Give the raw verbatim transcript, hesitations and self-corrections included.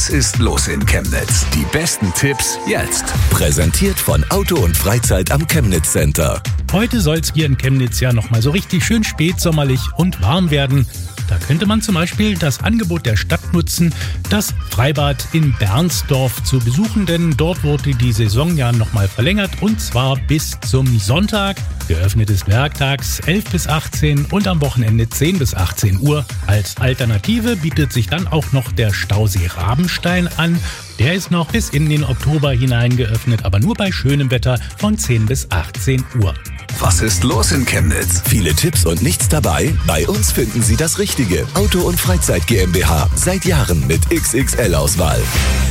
Was ist los in Chemnitz? Die besten Tipps jetzt. Präsentiert von Auto und Freizeit am Chemnitz Center. Heute soll es hier in Chemnitz ja nochmal so richtig schön spätsommerlich und warm werden. Da könnte man zum Beispiel das Angebot der Stadt nutzen, das Freibad in Bernsdorf zu besuchen, denn dort wurde die Saison ja nochmal verlängert und zwar bis zum Sonntag. Geöffnet ist werktags elf bis achtzehn und am Wochenende zehn bis achtzehn Uhr. Als Alternative bietet sich dann auch noch der Stausee Rabenstein an. Der ist noch bis in den Oktober hinein geöffnet, aber nur bei schönem Wetter von zehn bis achtzehn Uhr. Was ist los in Chemnitz? Viele Tipps und nichts dabei? Bei uns finden Sie das Richtige. Auto und Freizeit GmbH. Seit Jahren mit X X L-Auswahl.